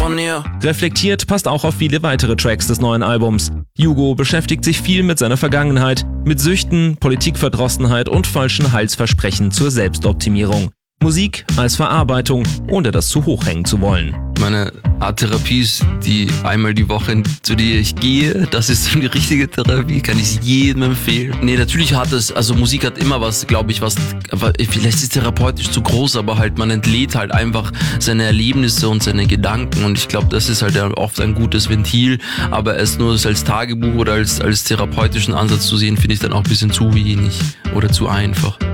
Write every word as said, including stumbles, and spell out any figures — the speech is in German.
von ihr. Reflektiert passt auch auf viele weitere Tracks des neuen Albums. Hugo beschäftigt sich viel mit seiner Vergangenheit, mit Süchten, Politikverdrossenheit und falschen Heilsversprechen zur Selbstoptimierung. Musik als Verarbeitung, ohne das zu hoch hängen zu wollen. Meine Art Therapie ist die einmal die Woche, zu der ich gehe. Das ist so eine richtige Therapie, kann ich jedem empfehlen. Nee, natürlich hat es, also Musik hat immer was, glaube ich, was, vielleicht ist es therapeutisch zu groß, aber halt man entlädt halt einfach seine Erlebnisse und seine Gedanken und ich glaube, das ist halt oft ein gutes Ventil, aber es nur als Tagebuch oder als, als therapeutischen Ansatz zu sehen, finde ich dann auch ein bisschen zu wenig oder zu einfach.